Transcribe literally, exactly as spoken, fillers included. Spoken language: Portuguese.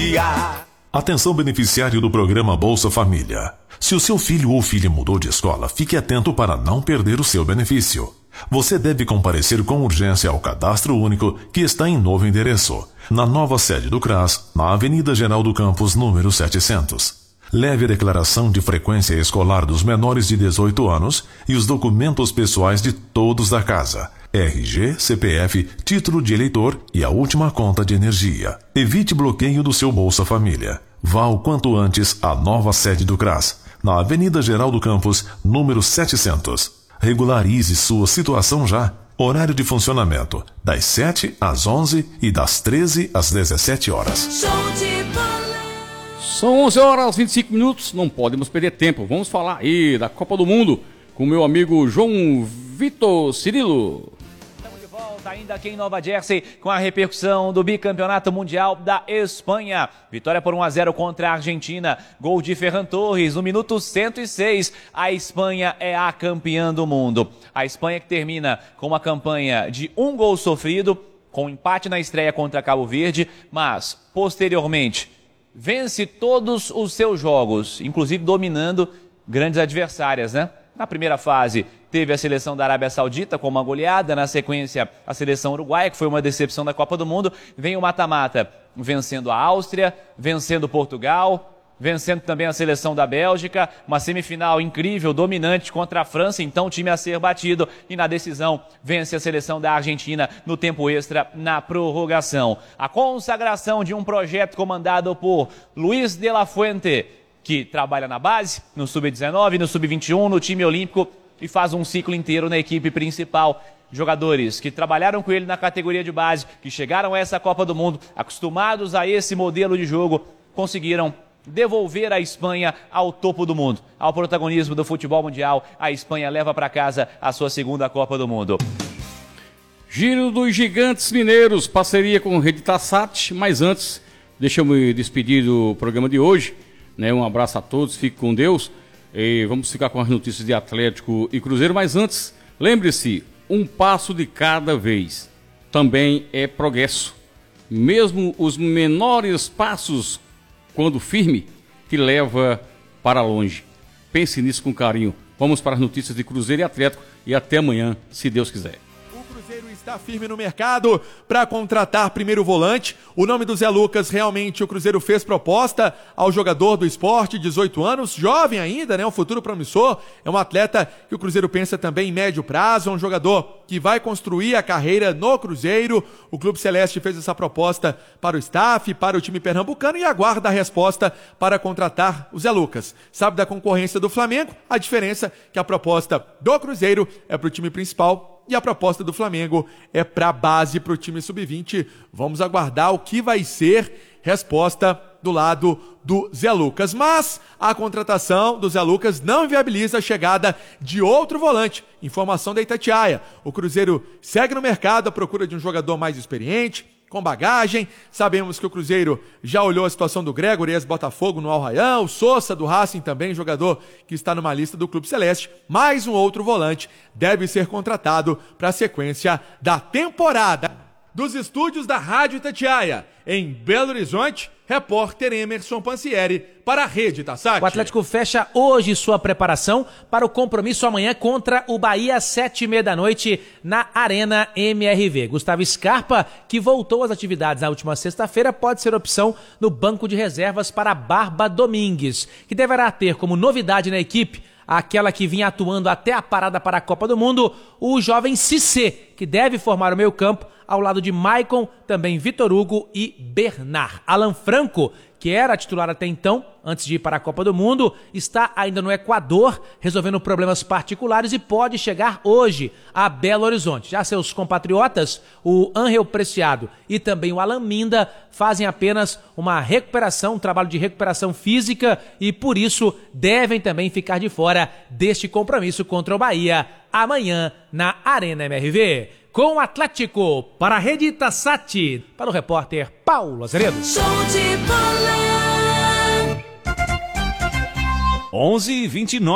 dia. Atenção, beneficiário do programa Bolsa Família. Se o seu filho ou filha mudou de escola, fique atento para não perder o seu benefício. Você deve comparecer com urgência ao Cadastro Único, que está em novo endereço, na nova sede do CRAS, na Avenida Geraldo Campos, número setecentos. Leve a declaração de frequência escolar dos menores de dezoito anos e os documentos pessoais de todos da casa. R G, C P F, título de eleitor e a última conta de energia. Evite bloqueio do seu Bolsa Família. Vá o quanto antes à nova sede do CRAS, na Avenida Geraldo Campos, número setecentos. Regularize sua situação já. Horário de funcionamento, das sete às onze e das treze às dezessete horas. Show de bola. São onze horas e vinte e cinco minutos, não podemos perder tempo. Vamos falar aí da Copa do Mundo com meu amigo João Vitor Cirilo. Estamos de volta ainda aqui em Nova Jersey com a repercussão do bicampeonato mundial da Espanha. Vitória por um a zero contra a Argentina. Gol de Ferran Torres no minuto cento e seis. A Espanha é a campeã do mundo. A Espanha que termina com uma campanha de um gol sofrido, com empate na estreia contra Cabo Verde, mas posteriormente vence todos os seus jogos, inclusive dominando grandes adversárias, né? Na primeira fase, teve a seleção da Arábia Saudita com uma goleada. Na sequência, a seleção uruguaia, que foi uma decepção da Copa do Mundo. Vem o mata-mata, vencendo a Áustria, vencendo Portugal, vencendo também a seleção da Bélgica. Uma semifinal incrível, dominante contra a França, então time a ser batido. E na decisão, vence a seleção da Argentina no tempo extra, na prorrogação. A consagração de um projeto comandado por Luiz de la Fuente, que trabalha na base, no sub dezenove, no sub vinte e um, no time olímpico e faz um ciclo inteiro na equipe principal. Jogadores que trabalharam com ele na categoria de base, que chegaram a essa Copa do Mundo, acostumados a esse modelo de jogo, conseguiram devolver a Espanha ao topo do mundo, ao protagonismo do futebol mundial. A Espanha leva para casa a sua segunda Copa do Mundo. Giro dos Gigantes Mineiros, parceria com Rede Tassat. Mas antes, deixa eu me despedir do programa de hoje. Né, um abraço a todos, fique com Deus. E vamos ficar com as notícias de Atlético e Cruzeiro. Mas antes, lembre-se, um passo de cada vez também é progresso. Mesmo os menores passos, quando firme, te leva para longe. Pense nisso com carinho. Vamos para as notícias de Cruzeiro e Atlético e até amanhã, se Deus quiser. O Cruzeiro está firme no mercado para contratar primeiro volante. O nome do Zé Lucas, realmente o Cruzeiro fez proposta ao jogador do Sport, dezoito anos, jovem ainda, né? Um futuro promissor. É um atleta que o Cruzeiro pensa também em médio prazo, é um jogador que vai construir a carreira no Cruzeiro. O Clube Celeste fez essa proposta para o staff, para o time pernambucano e aguarda a resposta para contratar o Zé Lucas. Sabe da concorrência do Flamengo? A diferença é que a proposta do Cruzeiro é para o time principal e a proposta do Flamengo é para a base, para o time sub vinte. Vamos aguardar o que vai ser resposta do lado do Zé Lucas. Mas a contratação do Zé Lucas não inviabiliza a chegada de outro volante. Informação da Itatiaia. O Cruzeiro segue no mercado à procura de um jogador mais experiente, com bagagem. Sabemos que o Cruzeiro já olhou a situação do Gregory, ex-Botafogo no Al Rayyan, o Sousa do Racing também, jogador que está numa lista do Clube Celeste. Mais um outro volante deve ser contratado para a sequência da temporada. Dos estúdios da Rádio Itatiaia, em Belo Horizonte, repórter Emerson Pansieri para a Rede Tassat. O Atlético fecha hoje sua preparação para o compromisso amanhã contra o Bahia, às sete e meia da noite, na Arena M R V. Gustavo Scarpa, que voltou às atividades na última sexta-feira, pode ser opção no banco de reservas para Barba Domingues, que deverá ter como novidade na equipe aquela que vinha atuando até a parada para a Copa do Mundo, o jovem Cissé, que deve formar o meio-campo ao lado de Maicon, também Vitor Hugo e Bernard. Alan Franco, que era titular até então, antes de ir para a Copa do Mundo, está ainda no Equador, resolvendo problemas particulares e pode chegar hoje a Belo Horizonte. Já seus compatriotas, o Ángel Preciado e também o Alan Minda, fazem apenas uma recuperação, um trabalho de recuperação física e, por isso, devem também ficar de fora deste compromisso contra o Bahia amanhã na Arena M R V. Com o Atlético, para a Rede Tassat, para o repórter Paulo Azeredo. Show de bola. onze e vinte e nove.